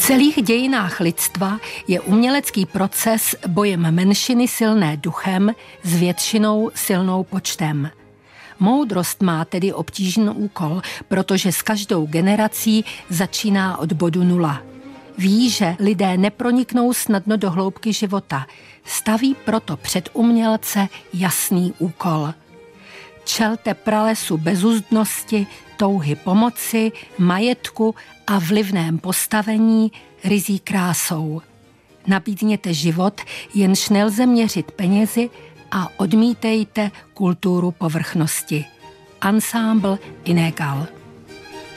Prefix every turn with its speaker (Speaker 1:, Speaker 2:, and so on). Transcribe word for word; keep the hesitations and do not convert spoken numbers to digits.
Speaker 1: celých dějinách lidstva je umělecký proces bojem menšiny silné duchem s většinou silnou počtem. Moudrost má tedy obtížný úkol, protože s každou generací začíná od bodu nula. Ví, že lidé neproniknou snadno do hloubky života. Staví proto před umělce jasný úkol. Čelte pralesu bezúzdnosti, touhy pomoci, majetku a vlivném postavení ryzí krásou. Nabídněte život, jenž nelze měřit penězi, a odmítejte kulturu povrchnosti. Ensemble Inégal.